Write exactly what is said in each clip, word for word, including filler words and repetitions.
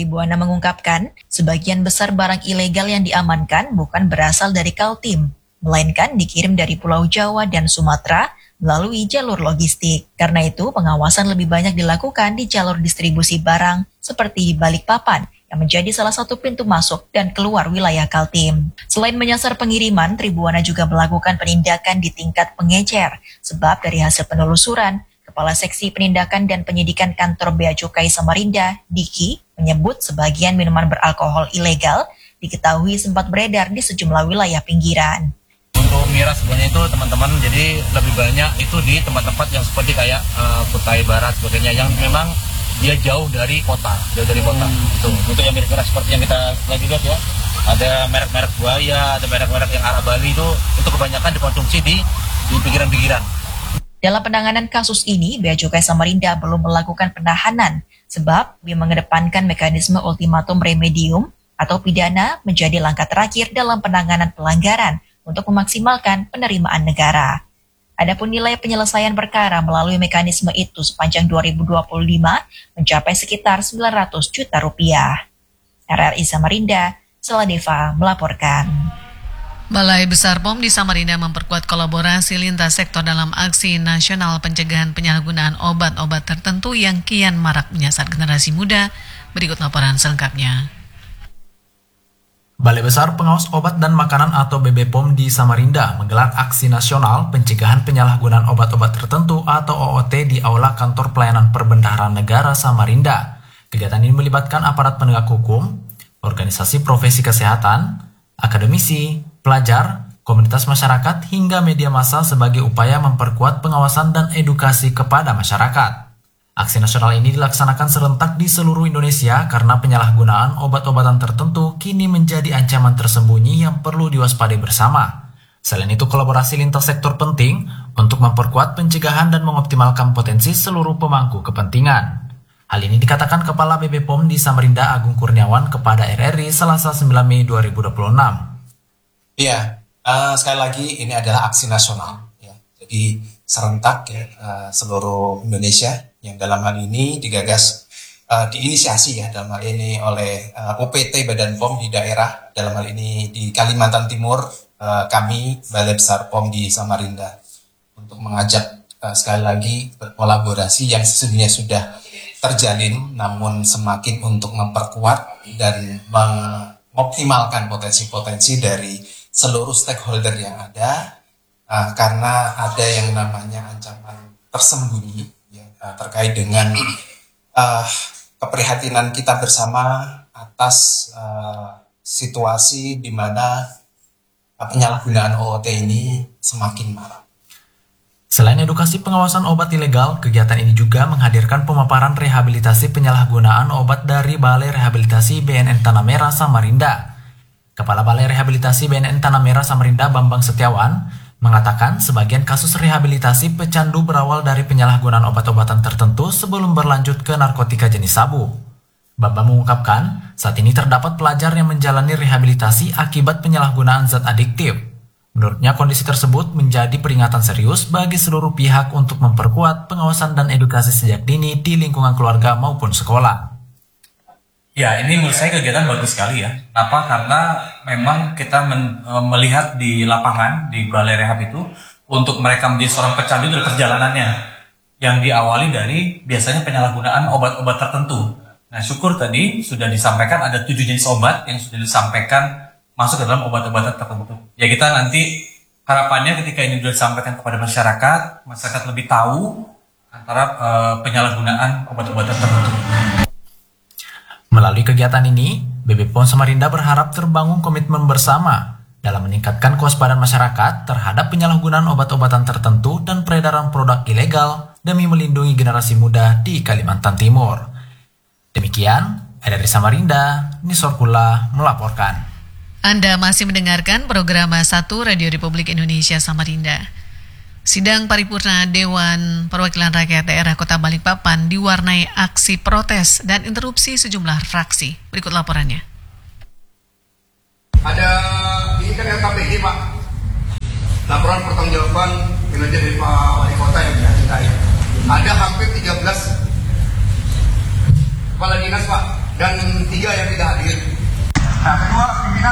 Tribuana mengungkapkan, sebagian besar barang ilegal yang diamankan bukan berasal dari Kaltim, melainkan dikirim dari Pulau Jawa dan Sumatera melalui jalur logistik. Karena itu, pengawasan lebih banyak dilakukan di jalur distribusi barang seperti di Balikpapan, yang menjadi salah satu pintu masuk dan keluar wilayah Kaltim. Selain menyasar pengiriman, Tribuana juga melakukan penindakan di tingkat pengecer, sebab dari hasil penelusuran, Kepala Seksi Penindakan dan Penyidikan Kantor Bea Cukai Samarinda, Diki, menyebut sebagian minuman beralkohol ilegal diketahui sempat beredar di sejumlah wilayah pinggiran. Untuk miras sebenarnya itu teman-teman, jadi lebih banyak itu di tempat-tempat yang seperti kayak uh, Kutai Barat sebagainya, yang memang dia jauh dari kota, jauh dari kota. Hmm. Tuh, untuk yang miras seperti yang kita lagi lihat ya, ada merek-merek buaya, ada merek-merek yang arah Bali itu, itu kebanyakan dikonsumsi di di pinggiran-pinggiran. Dalam penanganan kasus ini, Bea Cukai Samarinda belum melakukan penahanan, sebab lebih mengedepankan mekanisme ultimatum remedium atau pidana menjadi langkah terakhir dalam penanganan pelanggaran untuk memaksimalkan penerimaan negara. Adapun nilai penyelesaian perkara melalui mekanisme itu sepanjang dua ribu dua puluh lima mencapai sekitar sembilan ratus juta rupiah. R R I Samarinda, Seladeva melaporkan. Balai Besar P O M di Samarinda memperkuat kolaborasi lintas sektor dalam aksi nasional pencegahan penyalahgunaan obat-obat tertentu yang kian marak menyasar generasi muda. Berikut laporan selengkapnya. Balai Besar Pengawas Obat dan Makanan atau B B P O M di Samarinda menggelar aksi nasional pencegahan penyalahgunaan obat-obat tertentu atau O O T di Aula Kantor Pelayanan Perbendaharaan Negara Samarinda. Kegiatan ini melibatkan aparat penegak hukum, organisasi profesi kesehatan, akademisi, pelajar, komunitas masyarakat, hingga media massa sebagai upaya memperkuat pengawasan dan edukasi kepada masyarakat. Aksi nasional ini dilaksanakan serentak di seluruh Indonesia karena penyalahgunaan obat-obatan tertentu kini menjadi ancaman tersembunyi yang perlu diwaspadai bersama. Selain itu, kolaborasi lintas sektor penting untuk memperkuat pencegahan dan mengoptimalkan potensi seluruh pemangku kepentingan. Hal ini dikatakan Kepala B B P O M di Samarinda Agung Kurniawan kepada R R I Selasa sembilan Mei dua ribu dua puluh enam. Iya, uh, sekali lagi ini adalah aksi nasional, ya. Jadi serentak ya, uh, seluruh Indonesia yang dalam hal ini digagas, uh, diinisiasi ya dalam hal ini oleh uh, O P T Badan P O M di daerah, dalam hal ini di Kalimantan Timur, uh, kami Balai Besar P O M di Samarinda untuk mengajak uh, sekali lagi berkolaborasi yang sesungguhnya sudah terjalin, namun semakin untuk memperkuat dan mengoptimalkan potensi-potensi dari seluruh stakeholder yang ada, uh, karena ada yang namanya ancaman tersembunyi ya, uh, terkait dengan uh, keprihatinan kita bersama atas uh, situasi di mana uh, penyalahgunaan O O T ini semakin marak. Selain edukasi pengawasan obat ilegal, kegiatan ini juga menghadirkan pemaparan rehabilitasi penyalahgunaan obat dari Balai Rehabilitasi B N N Tanah Merah Samarinda. Kepala Balai Rehabilitasi B N N Tanah Merah Samarinda Bambang Setiawan mengatakan sebagian kasus rehabilitasi pecandu berawal dari penyalahgunaan obat-obatan tertentu sebelum berlanjut ke narkotika jenis sabu. Bambang mengungkapkan saat ini terdapat pelajar yang menjalani rehabilitasi akibat penyalahgunaan zat adiktif. Menurutnya kondisi tersebut menjadi peringatan serius bagi seluruh pihak untuk memperkuat pengawasan dan edukasi sejak dini di lingkungan keluarga maupun sekolah. Ya, ini menurut saya kegiatan bagus sekali ya. Apa? Karena memang kita men, e, melihat di lapangan, di balai rehab itu, untuk mereka menjadi seorang pecandu dari perjalanannya, yang diawali dari biasanya penyalahgunaan obat-obat tertentu. Nah, syukur tadi sudah disampaikan ada tujuh jenis obat yang sudah disampaikan masuk ke dalam obat-obatan tertentu. Ya, kita nanti harapannya ketika ini sudah disampaikan kepada masyarakat, masyarakat lebih tahu antara e, penyalahgunaan obat-obatan tertentu. Melalui kegiatan ini, B B P O M Samarinda berharap terbangun komitmen bersama dalam meningkatkan kewaspadaan masyarakat terhadap penyalahgunaan obat-obatan tertentu dan peredaran produk ilegal demi melindungi generasi muda di Kalimantan Timur. Demikian, R R I Samarinda, Nisorkula melaporkan. Anda masih mendengarkan program satu Radio Republik Indonesia Samarinda. Sidang paripurna Dewan Perwakilan Rakyat Daerah Kota Balikpapan diwarnai aksi protes dan interupsi sejumlah fraksi. Berikut laporannya. Ada di internal K P I, Pak, laporan pertanggungjawaban kinerja dari Pak Wali Kota yang kita. Ada hampir tiga belas kepala dinas, Pak, dan tiga yang tidak hadir. Nah, kedua pimpinan,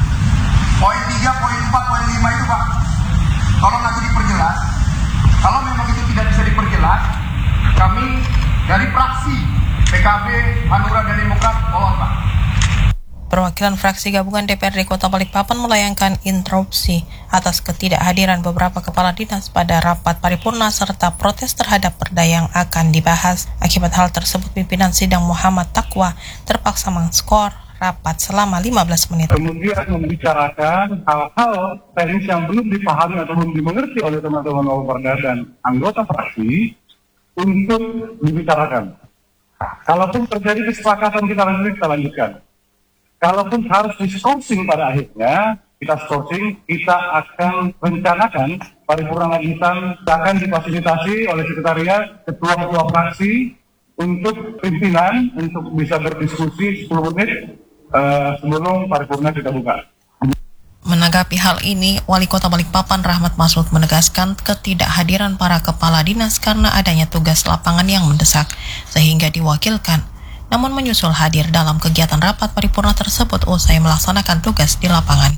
poin tiga, poin empat, poin lima itu Pak, tolong nanti diperjelas. Kalau memang itu tidak bisa diperjelas, kami dari fraksi P K B, Hanura dan Demokrat mohon Pak. Perwakilan fraksi gabungan D P R D Kota Balikpapan melayangkan interupsi atas ketidakhadiran beberapa kepala dinas pada rapat paripurna serta protes terhadap perda yang akan dibahas. Akibat hal tersebut, pimpinan sidang Muhammad Taqwa terpaksa mengskor rapat selama lima belas menit. Kemudian membicarakan hal-hal teknis yang belum dipahami atau belum dimengerti oleh teman-teman Perda dan anggota fraksi untuk dibicarakan. Nah, kalaupun terjadi kesepakatan kita lanjutkan, kita lanjutkan. Kalaupun harus diskorsing pada akhirnya, kita skorsing, kita akan rencanakan paripurna lanjutan akan difasilitasi oleh sekretariat, ketua-ketua fraksi untuk pimpinan untuk bisa berdiskusi sepuluh menit uh, sebelum paripurna kita buka. Menanggapi hal ini, Wali Kota Balikpapan Rahmat Masud menegaskan ketidakhadiran para kepala dinas karena adanya tugas lapangan yang mendesak sehingga diwakilkan. Namun menyusul hadir dalam kegiatan rapat paripurna tersebut usai melaksanakan tugas di lapangan.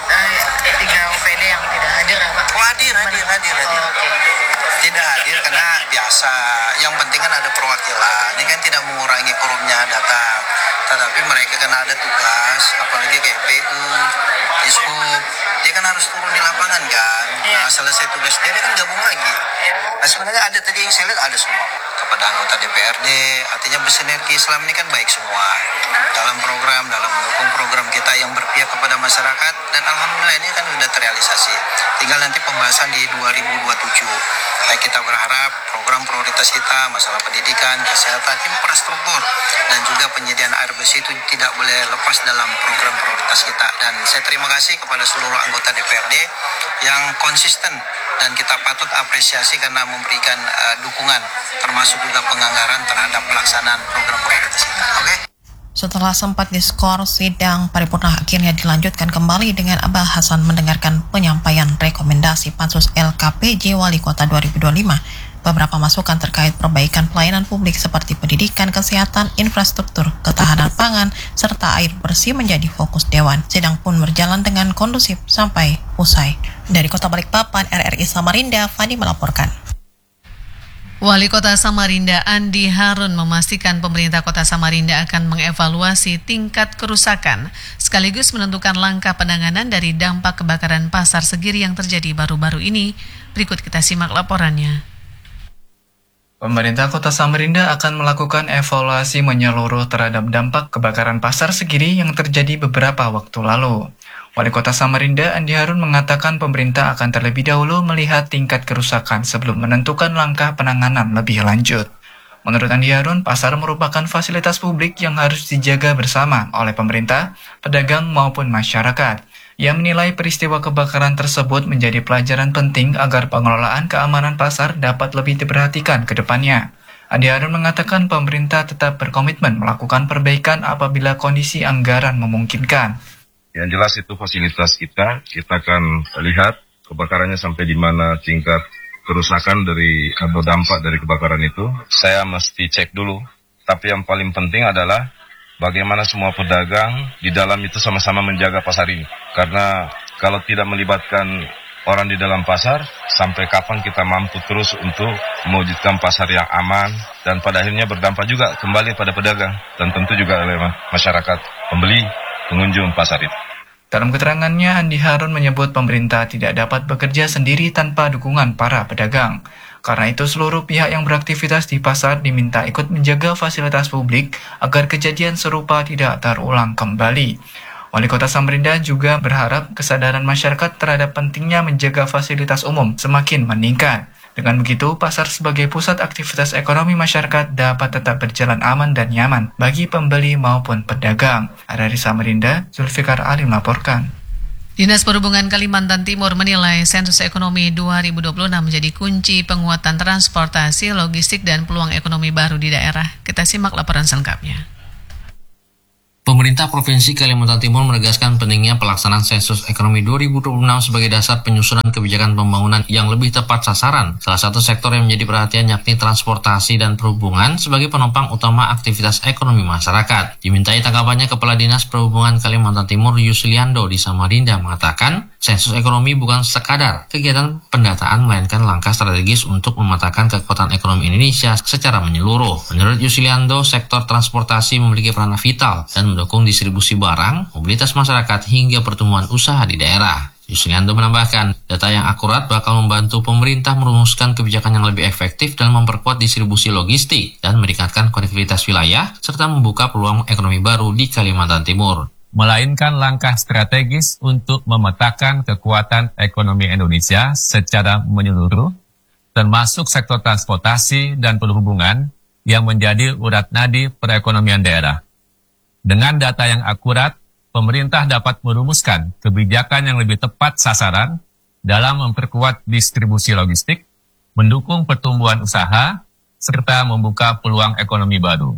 Tiga O P D yang tidak hadir, Pak? Oh, hadir, hadir, hadir, hadir. Oh, okay. Tidak hadir karena biasa. Yang penting kan ada perwakilan. Ini kan tidak mengurangi forumnya datang. Tetapi mereka kan ada tugas, apalagi kayak P U, Dishub, dia kan harus turun di lapangan kan. Nah, selesai tugas dia, dia kan gabung lagi. Nah, sebenarnya ada tadi yang saya lihat ada semua. Kepada anggota D P R D, artinya bersinergi selama ini kan baik semua. Dalam program, dalam mendukung program kita yang berpihak kepada masyarakat, dan alhamdulillah ini kan sudah terrealisasi. Tinggal nanti pembahasan di dua ribu dua puluh tujuh. Baik, kita berharap program prioritas kita, masalah pendidikan, kesehatan, infrastruktur, dan juga penyediaan air bersih itu tidak boleh lepas dalam program prioritas kita. Dan saya terima kasih kepada seluruh anggota D P R D yang konsisten dan kita patut apresiasi karena memberikan uh, dukungan termasuk juga penganggaran terhadap pelaksanaan program prioritas kita. Oke? Okay? Setelah sempat diskor, sidang paripurna akhirnya dilanjutkan kembali dengan bahasan mendengarkan penyampaian rekomendasi Pansus L K P J Wali Kota dua ribu dua puluh lima. Beberapa masukan terkait perbaikan pelayanan publik seperti pendidikan, kesehatan, infrastruktur, ketahanan pangan, serta air bersih menjadi fokus Dewan. Sidang pun berjalan dengan kondusif sampai usai. Dari Kota Balikpapan, R R I Samarinda, Fani melaporkan. Wali Kota Samarinda Andi Harun memastikan pemerintah Kota Samarinda akan mengevaluasi tingkat kerusakan sekaligus menentukan langkah penanganan dari dampak kebakaran Pasar Segiri yang terjadi baru-baru ini. Berikut kita simak laporannya. Pemerintah Kota Samarinda akan melakukan evaluasi menyeluruh terhadap dampak kebakaran Pasar Segiri yang terjadi beberapa waktu lalu. Wali Kota Samarinda Andi Harun mengatakan pemerintah akan terlebih dahulu melihat tingkat kerusakan sebelum menentukan langkah penanganan lebih lanjut. Menurut Andi Harun, pasar merupakan fasilitas publik yang harus dijaga bersama oleh pemerintah, pedagang maupun masyarakat. Ia menilai peristiwa kebakaran tersebut menjadi pelajaran penting agar pengelolaan keamanan pasar dapat lebih diperhatikan ke depannya. Andi Harun mengatakan pemerintah tetap berkomitmen melakukan perbaikan apabila kondisi anggaran memungkinkan. Yang jelas itu fasilitas kita, kita akan lihat kebakarannya sampai di mana tingkat kerusakan dari atau dampak dari kebakaran itu. Saya mesti cek dulu, tapi yang paling penting adalah bagaimana semua pedagang di dalam itu sama-sama menjaga pasar ini. Karena kalau tidak melibatkan orang di dalam pasar, sampai kapan kita mampu terus untuk mewujudkan pasar yang aman dan pada akhirnya berdampak juga kembali pada pedagang dan tentu juga oleh masyarakat pembeli pengunjung pasar itu. Dalam keterangannya, Andi Harun menyebut pemerintah tidak dapat bekerja sendiri tanpa dukungan para pedagang. Karena itu seluruh pihak yang beraktivitas di pasar diminta ikut menjaga fasilitas publik agar kejadian serupa tidak terulang kembali. Wali Kota Samarinda juga berharap kesadaran masyarakat terhadap pentingnya menjaga fasilitas umum semakin meningkat. Dengan begitu, pasar sebagai pusat aktivitas ekonomi masyarakat dapat tetap berjalan aman dan nyaman bagi pembeli maupun pedagang. R R I Samarinda, Zulfikar Ali melaporkan. Dinas Perhubungan Kalimantan Timur menilai sensus ekonomi dua ribu dua puluh enam menjadi kunci penguatan transportasi, logistik, dan peluang ekonomi baru di daerah. Kita simak laporan selengkapnya. Pemerintah Provinsi Kalimantan Timur menegaskan pentingnya pelaksanaan sensus ekonomi dua ribu dua puluh enam sebagai dasar penyusunan kebijakan pembangunan yang lebih tepat sasaran. Salah satu sektor yang menjadi perhatian yakni transportasi dan perhubungan sebagai penopang utama aktivitas ekonomi masyarakat. Dimintai tanggapannya, Kepala Dinas Perhubungan Kalimantan Timur Yusliando di Samarinda mengatakan, sensus ekonomi bukan sekadar kegiatan pendataan, melainkan langkah strategis untuk memetakan kekuatan ekonomi Indonesia secara menyeluruh. Menurut Yusliando, sektor transportasi memiliki peran vital dan mendukung distribusi barang, mobilitas masyarakat, hingga pertumbuhan usaha di daerah. Yusliando menambahkan, data yang akurat bakal membantu pemerintah merumuskan kebijakan yang lebih efektif dan memperkuat distribusi logistik dan meningkatkan konektivitas wilayah, serta membuka peluang ekonomi baru di Kalimantan Timur. Melainkan langkah strategis untuk memetakan kekuatan ekonomi Indonesia secara menyeluruh, termasuk sektor transportasi dan perhubungan yang menjadi urat nadi perekonomian daerah. Dengan data yang akurat, pemerintah dapat merumuskan kebijakan yang lebih tepat sasaran dalam memperkuat distribusi logistik, mendukung pertumbuhan usaha, serta membuka peluang ekonomi baru.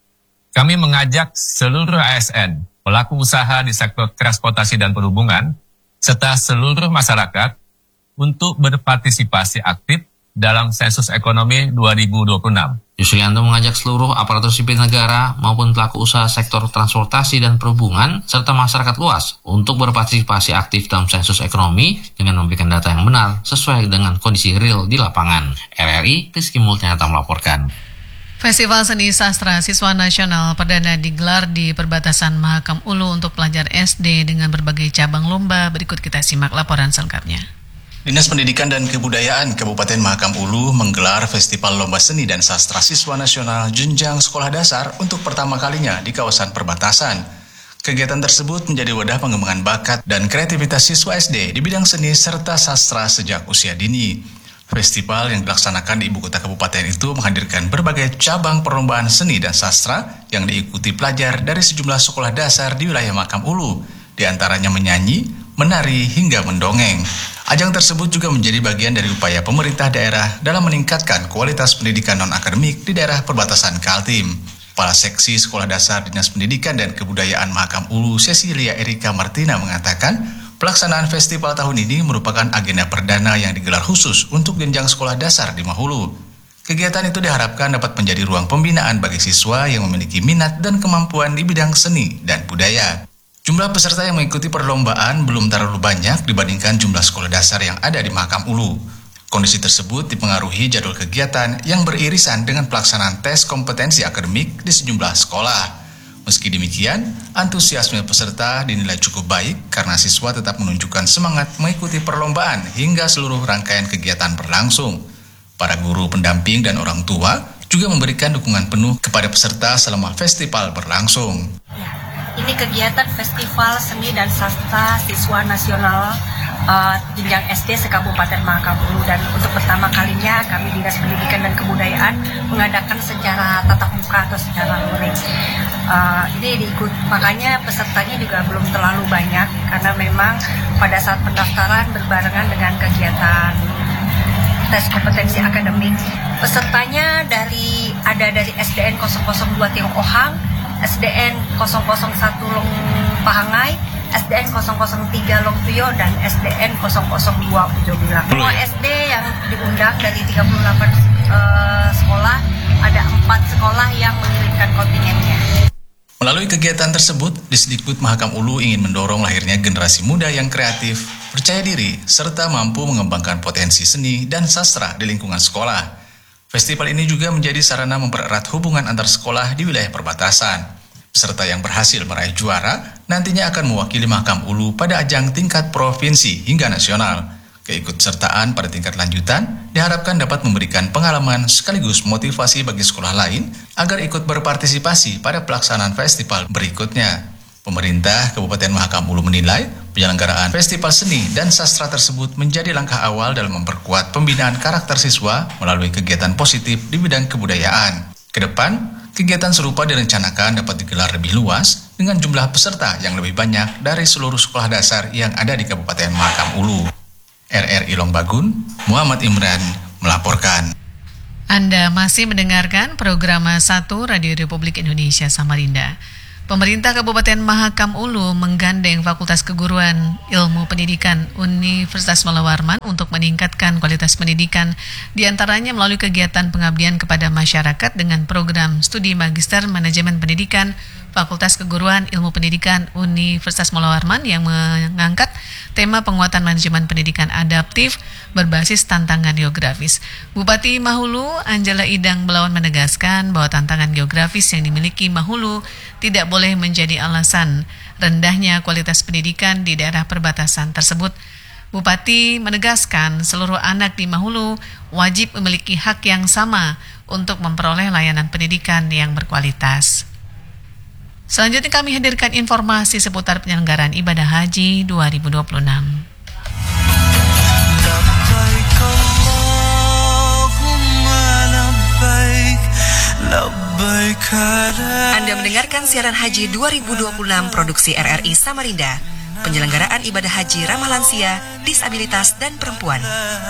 Kami mengajak seluruh A S N, pelaku usaha di sektor transportasi dan perhubungan, serta seluruh masyarakat untuk berpartisipasi aktif dalam sensus ekonomi dua ribu dua puluh enam. Yusliando mengajak seluruh aparatur sipil negara maupun pelaku usaha sektor transportasi dan perhubungan serta masyarakat luas untuk berpartisipasi aktif dalam sensus ekonomi dengan memberikan data yang benar sesuai dengan kondisi real di lapangan. R R I, Rizky Multianata melaporkan. Festival Seni Sastra Siswa Nasional perdana digelar di perbatasan Mahakam Ulu untuk pelajar S D dengan berbagai cabang lomba. Berikut kita simak laporan selengkapnya. Dinas Pendidikan dan Kebudayaan Kabupaten Mahakam Ulu menggelar Festival Lomba Seni dan Sastra Siswa Nasional Jenjang Sekolah Dasar untuk pertama kalinya di kawasan perbatasan. Kegiatan tersebut menjadi wadah pengembangan bakat dan kreativitas siswa S D di bidang seni serta sastra sejak usia dini. Festival yang dilaksanakan di ibu kota kabupaten itu menghadirkan berbagai cabang perlombaan seni dan sastra yang diikuti pelajar dari sejumlah sekolah dasar di wilayah Mahakam Ulu, di antaranya menyanyi, menari, hingga mendongeng. Ajang tersebut juga menjadi bagian dari upaya pemerintah daerah dalam meningkatkan kualitas pendidikan non-akademik di daerah perbatasan Kaltim. Kepala Seksi Sekolah Dasar Dinas Pendidikan dan Kebudayaan Mahakam Ulu, Cecilia Erika Martina mengatakan, pelaksanaan festival tahun ini merupakan agenda perdana yang digelar khusus untuk jenjang sekolah dasar di Mahulu. Kegiatan itu diharapkan dapat menjadi ruang pembinaan bagi siswa yang memiliki minat dan kemampuan di bidang seni dan budaya. Jumlah peserta yang mengikuti perlombaan belum terlalu banyak dibandingkan jumlah sekolah dasar yang ada di Mahakam Ulu. Kondisi tersebut dipengaruhi jadwal kegiatan yang beririsan dengan pelaksanaan tes kompetensi akademik di sejumlah sekolah. Meski demikian, antusiasme peserta dinilai cukup baik karena siswa tetap menunjukkan semangat mengikuti perlombaan hingga seluruh rangkaian kegiatan berlangsung. Para guru pendamping dan orang tua juga memberikan dukungan penuh kepada peserta selama festival berlangsung. Ini kegiatan Festival Seni dan Sastra Siswa Nasional uh, jenjang S D se-Kabupaten Mahakam Ulu, dan untuk pertama kalinya kami Dinas Pendidikan dan Kebudayaan mengadakan secara tatap muka atau secara luring. Uh, ini diikut, makanya pesertanya juga belum terlalu banyak karena memang pada saat pendaftaran berbarengan dengan kegiatan tes kompetensi akademik. Pesertanya dari ada dari S D N nol nol dua Tiong Ohang, S D N nol nol satu Long Pahangai, S D N nol nol tiga Long Tuyo, dan S D N nol nol dua Pujo Bilang. Semua S D yang diundang dari tiga puluh delapan uh, sekolah, ada empat sekolah yang mengirimkan kontingennya. Melalui kegiatan tersebut, Disdikbud Mahakam Ulu ingin mendorong lahirnya generasi muda yang kreatif, percaya diri, serta mampu mengembangkan potensi seni dan sastra di lingkungan sekolah. Festival ini juga menjadi sarana mempererat hubungan antar sekolah di wilayah perbatasan. Peserta yang berhasil meraih juara nantinya akan mewakili Mahakam Ulu pada ajang tingkat provinsi hingga nasional. Keikutsertaan pada tingkat lanjutan diharapkan dapat memberikan pengalaman sekaligus motivasi bagi sekolah lain agar ikut berpartisipasi pada pelaksanaan festival berikutnya. Pemerintah Kabupaten Mahakam Ulu menilai penyelenggaraan Festival Seni dan Sastra tersebut menjadi langkah awal dalam memperkuat pembinaan karakter siswa melalui kegiatan positif di bidang kebudayaan. Kedepan, kegiatan serupa direncanakan dapat digelar lebih luas dengan jumlah peserta yang lebih banyak dari seluruh sekolah dasar yang ada di Kabupaten Mahakam Ulu. R R I Longbagun, Muhammad Imran melaporkan. Anda masih mendengarkan program satu Radio Republik Indonesia Samarinda. Pemerintah Kabupaten Mahakam Ulu menggandeng Fakultas Keguruan Ilmu Pendidikan Universitas Mula Warman untuk meningkatkan kualitas pendidikan, diantaranya melalui kegiatan pengabdian kepada masyarakat dengan program studi Magister Manajemen Pendidikan Fakultas Keguruan Ilmu Pendidikan Universitas Mula Warman yang mengangkat tema penguatan manajemen pendidikan adaptif berbasis tantangan geografis. Bupati Mahulu Angela Idang Belawan menegaskan bahwa tantangan geografis yang dimiliki Mahulu tidak boleh menjadi alasan rendahnya kualitas pendidikan di daerah perbatasan tersebut. Bupati menegaskan seluruh anak di Mahulu wajib memiliki hak yang sama untuk memperoleh layanan pendidikan yang berkualitas. Selanjutnya kami hadirkan informasi seputar penyelenggaraan ibadah haji dua ribu dua puluh enam. Anda mendengarkan siaran haji dua ribu dua puluh enam produksi R R I Samarinda. Penyelenggaraan ibadah haji ramah lansia, disabilitas, dan perempuan.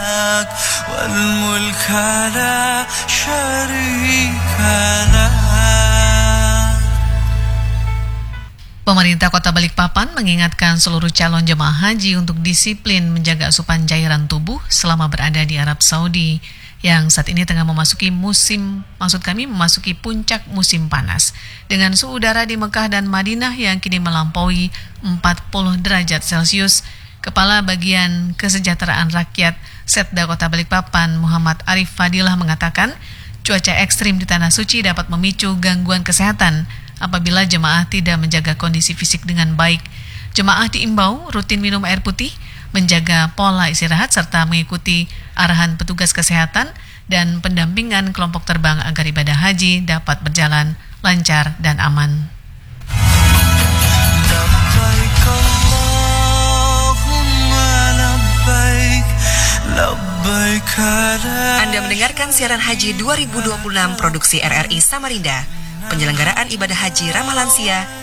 Pemerintah Kota Balikpapan mengingatkan seluruh calon jemaah haji untuk disiplin menjaga asupan cairan tubuh selama berada di Arab Saudi yang saat ini tengah memasuki musim, maksud kami memasuki puncak musim panas dengan suhu udara di Mekah dan Madinah yang kini melampaui empat puluh derajat Celcius. Kepala Bagian Kesejahteraan Rakyat Setda Kota Balikpapan Muhammad Arif Fadilah mengatakan cuaca ekstrim di Tanah Suci dapat memicu gangguan kesehatan apabila jemaah tidak menjaga kondisi fisik dengan baik. Jemaah diimbau rutin minum air putih, menjaga pola istirahat, serta mengikuti arahan petugas kesehatan dan pendampingan kelompok terbang agar ibadah haji dapat berjalan lancar dan aman. Anda mendengarkan siaran haji dua ribu dua puluh enam produksi R R I Samarinda. Penyelenggaraan ibadah haji ramah lansia,